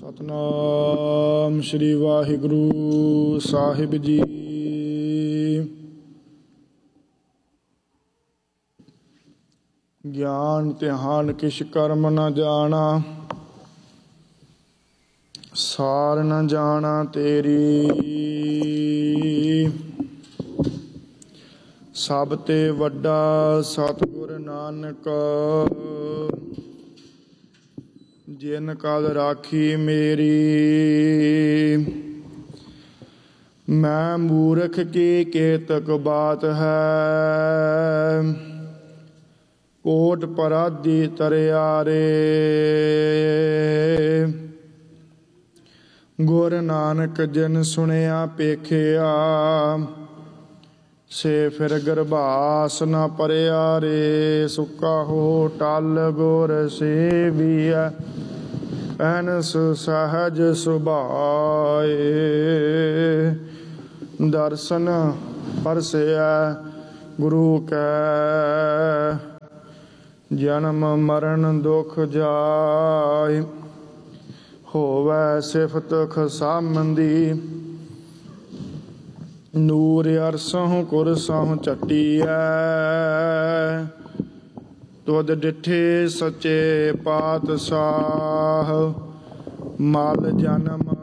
ਸਤਨਾਮ ਸ਼੍ਰੀ ਵਾਹਿਗੁਰੂ ਸਾਹਿਬ ਜੀ। ਗਿਆਨ ਧਿਆਨ ਕਿਛ ਕਰਮ ਨ ਜਾਣਾ, ਸਾਰ ਨ ਜਾਣਾ ਤੇਰੀ। ਸਭ ਤੇ ਵੱਡਾ ਸਤਿਗੁਰ ਨਾਨਕ, ਜਿਨ ਕਲ ਰਾਖੀ ਮੇਰੀ। ਮੈਂ ਮੂਰਖ ਕੀ ਕੇਤਕ ਬਾਤ ਹੈ, ਕੋਟ ਪਰਾਧੀ ਤਰਿਆਰੇ। ਗੁਰ ਨਾਨਕ ਜਿਨ ਸੁਣਿਆ ਪੇਖਿਆ, ਸੇ ਫਿਰ ਗਰਭਾਸ ਨ ਭਰਿਆ ਰੇ। ਸੁੱਕਾ ਹੋ ਟਲ ਗੁਰ ਸੇਵੀਐ, ਐਨਸ ਸਹਜ ਸੁਭਾਏ। ਦਰਸ਼ਨ ਪਰਸਿਐ ਗੁਰੂ ਕੈ, ਜਨਮ ਮਰਨ ਦੁਖ ਜਾਇ। ਹੋਵੈ ਸਿਫਤ ਖਸਾਮੰਦੀ, ਨੂਰ ਅਰਸਹੁ ਕੁਰਸਹੁ ਝਟੀਐ। ਤੁਧ ਡਿਠੇ ਸੱਚੇ ਪਾਤਸ਼ਾਹ, ਮਲ ਜਨਮ